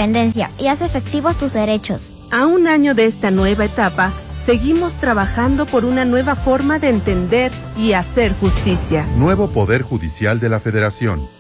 independencia y haz efectivos tus derechos. A un año de esta nueva etapa, seguimos trabajando por una nueva forma de entender y hacer justicia. Nuevo Poder Judicial de la Federación.